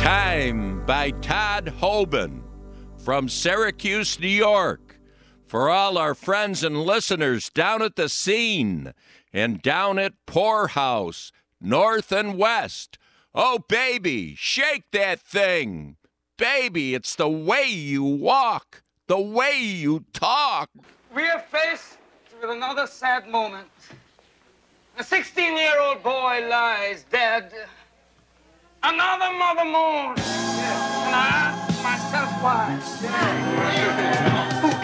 Time by Todd Hoban from Syracuse, New York. For all our friends and listeners down at the Scene and down at Poorhouse, North and West. Oh, baby, shake that thing. Baby, it's the way you walk, the way you talk. We are faced with another sad moment. A 16-year-old boy lies dead. Another mother mourns. And I ask myself why.